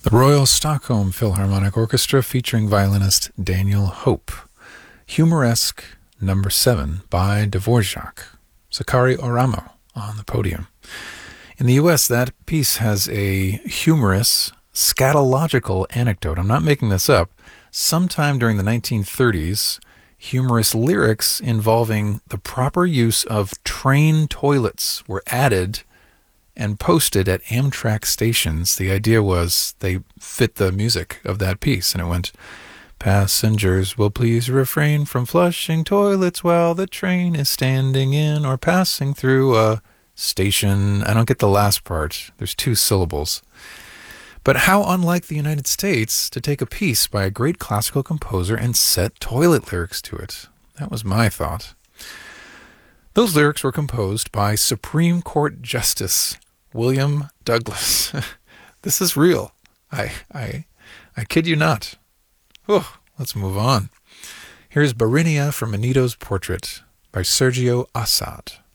The Royal Stockholm Philharmonic Orchestra featuring violinist Daniel Hope. Humoresque Number 7 by Dvorak. Sakari Oramo on the podium. In the U.S., that piece has a humorous, scatological anecdote. I'm not making this up. Sometime during the 1930s, humorous lyrics involving the proper use of train toilets were added and posted at Amtrak stations. The idea was they fit the music of that piece, and it went, "Passengers will please refrain from flushing toilets while the train is standing in or passing through a station." I don't get the last part. There's 2 syllables. But how unlike the United States to take a piece by a great classical composer and set toilet lyrics to it. That was my thought. Those lyrics were composed by Supreme Court Justice William Douglas. This is real. I kid you not. Let's move on. Here's Barinia from Manito's Portrait by Sergio Assad.